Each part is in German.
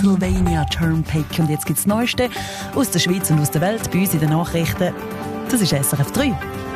Pennsylvania Turnpike. Und jetzt gibt es das Neueste aus der Schweiz und aus der Welt bei uns in den Nachrichten. Das ist SRF 3.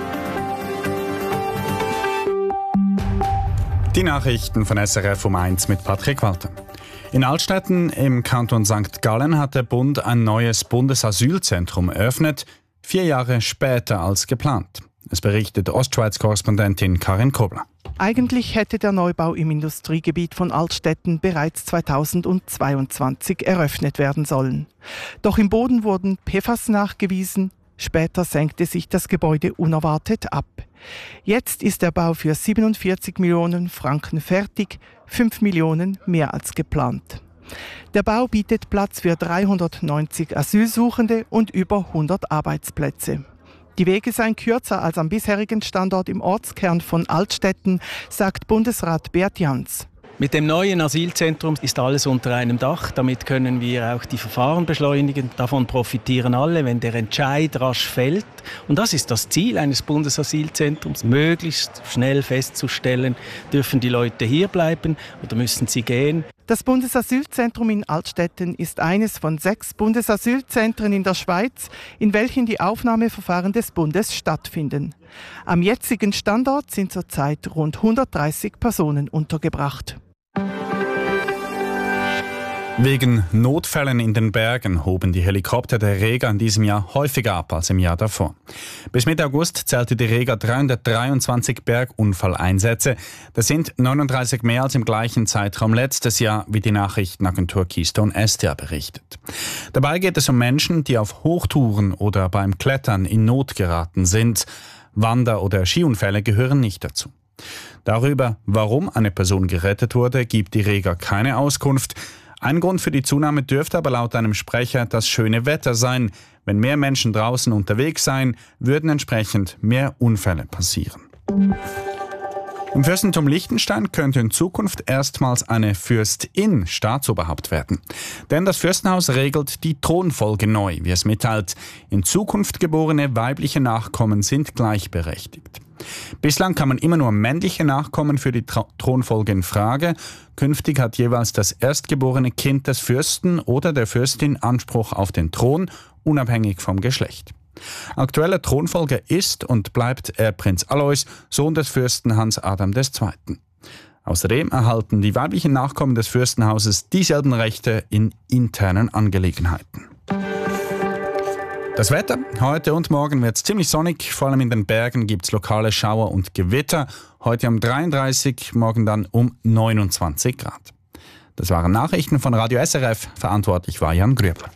Die Nachrichten von SRF um 1 mit Patrick Walter. In Altstetten im Kanton St. Gallen hat der Bund ein neues Bundesasylzentrum eröffnet, 4 Jahre später als geplant. Es berichtet Ostschweiz-Korrespondentin Karin Kobler. Eigentlich hätte der Neubau im Industriegebiet von Altstetten bereits 2022 eröffnet werden sollen. Doch im Boden wurden PFAS nachgewiesen. Später senkte sich das Gebäude unerwartet ab. Jetzt ist der Bau für 47 Millionen Franken fertig, 5 Millionen mehr als geplant. Der Bau bietet Platz für 390 Asylsuchende und über 100 Arbeitsplätze. Die Wege seien kürzer als am bisherigen Standort im Ortskern von Altstetten, sagt Bundesrat Beat Jans. Mit dem neuen Asylzentrum ist alles unter einem Dach. Damit können wir auch die Verfahren beschleunigen. Davon profitieren alle, wenn der Entscheid rasch fällt. Und das ist das Ziel eines Bundesasylzentrums, möglichst schnell festzustellen, dürfen die Leute hier bleiben oder müssen sie gehen. Das Bundesasylzentrum in Altstetten ist eines von 6 Bundesasylzentren in der Schweiz, in welchen die Aufnahmeverfahren des Bundes stattfinden. Am jetzigen Standort sind zurzeit rund 130 Personen untergebracht. Wegen Notfällen in den Bergen hoben die Helikopter der Rega in diesem Jahr häufiger ab als im Jahr davor. Bis Mitte August zählte die Rega 323 Bergunfalleinsätze. Das sind 39 mehr als im gleichen Zeitraum letztes Jahr, wie die Nachrichtenagentur Keystone SDA berichtet. Dabei geht es um Menschen, die auf Hochtouren oder beim Klettern in Not geraten sind. Wander- oder Skiunfälle gehören nicht dazu. Darüber, warum eine Person gerettet wurde, gibt die Rega keine Auskunft. Ein Grund für die Zunahme dürfte aber laut einem Sprecher das schöne Wetter sein. Wenn mehr Menschen draußen unterwegs seien, würden entsprechend mehr Unfälle passieren. Im Fürstentum Liechtenstein könnte in Zukunft erstmals eine Fürstin Staatsoberhaupt werden. Denn das Fürstenhaus regelt die Thronfolge neu, wie es mitteilt. In Zukunft geborene weibliche Nachkommen sind gleichberechtigt. Bislang kann man immer nur männliche Nachkommen für die Thronfolge in Frage. Künftig hat jeweils das erstgeborene Kind des Fürsten oder der Fürstin Anspruch auf den Thron, unabhängig vom Geschlecht. Aktueller Thronfolger ist und bleibt Erbprinz Alois, Sohn des Fürsten Hans Adam II. Außerdem erhalten die weiblichen Nachkommen des Fürstenhauses dieselben Rechte in internen Angelegenheiten. Das Wetter. Heute und morgen wird es ziemlich sonnig. Vor allem in den Bergen gibt es lokale Schauer und Gewitter. Heute um 33, morgen dann um 29 Grad. Das waren Nachrichten von Radio SRF. Verantwortlich war Jan Grübler.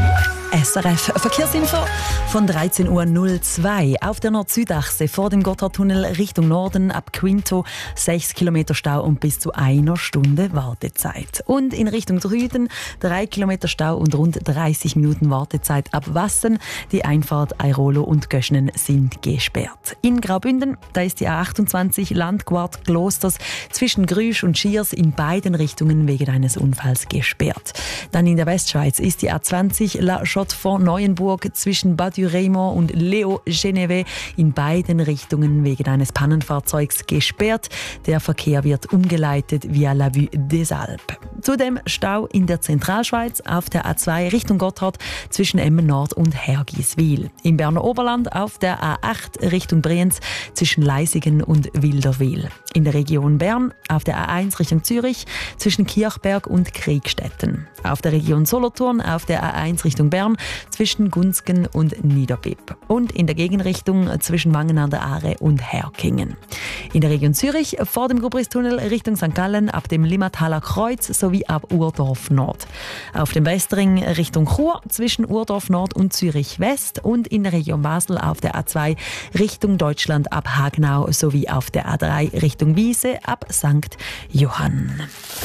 SRF Verkehrsinfo von 13.02 Uhr auf der Nord-Süd-Achse vor dem Gotthardtunnel Richtung Norden ab Quinto 6 Kilometer Stau und bis zu 1 Stunde Wartezeit. Und in Richtung Süden 3 Kilometer Stau und rund 30 Minuten Wartezeit ab Wassen. Die Einfahrt Airolo und Göschnen sind gesperrt. In Graubünden, da ist die A28 Landquart Klosters zwischen Grüsch und Schiers in beiden Richtungen wegen eines Unfalls gesperrt. Dann in der Westschweiz ist die A20 La Chaux-de-Fonds-Neuenburg zwischen Bas-du-Raymond und Léo-Genevé in beiden Richtungen wegen eines Pannenfahrzeugs gesperrt. Der Verkehr wird umgeleitet via La Vue des Alpes. Zudem Stau in der Zentralschweiz auf der A2 Richtung Gotthard zwischen Emmen Nord und Hergiswil. Im Berner Oberland auf der A8 Richtung Brienz zwischen Leissigen und Wilderwil. In der Region Bern auf der A1 Richtung Zürich zwischen Kirchberg und Kriegstetten. Auf der Region Solothurn auf der A1 Richtung Bern zwischen Gunzgen und Niederbipp. Und in der Gegenrichtung zwischen Wangen an der Aare und Herkingen. In der Region Zürich vor dem Gubristunnel Richtung St. Gallen ab dem Limmathaler Kreuz sowie ab Urdorf Nord. Auf dem Westring Richtung Chur zwischen Urdorf Nord und Zürich West und in der Region Basel auf der A2 Richtung Deutschland ab Hagenau sowie auf der A3 Richtung Wiese ab St. Johann.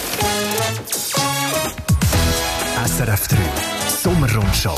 SRF 3 Sommerrundschau.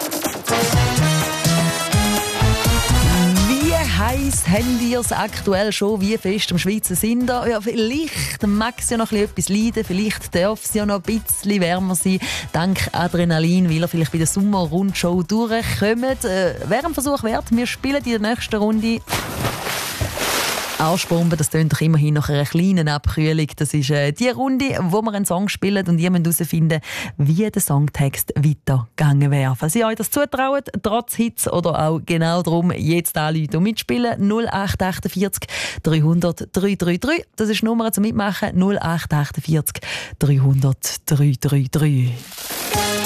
Wie heiß haben ihr es aktuell schon? Wie fest am Schweizer sind ihr? Ja, vielleicht mag es ja noch etwas leiden, vielleicht darf es ja noch ein bisschen wärmer sein, dank Adrenalin, weil ihr vielleicht bei der Sommerrundschau durchkommt. Wäre ein Versuch wert. Wir spielen in der nächsten Runde Arschbombe, das tönt doch immerhin nach einer kleinen Abkühlung. Das ist die Runde, wo wir einen Song spielen und ihr müsst herausfinden, wie der Songtext weitergegangen wäre. Falls ihr euch das zutraut, trotz Hits oder auch genau darum, jetzt anrufen und mitspielen. 0848 300 333. Das ist die Nummer zum Mitmachen. 0848 300 333.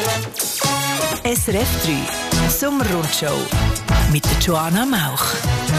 SRF 3 Sommerrundshow mit der Joanna Mauch.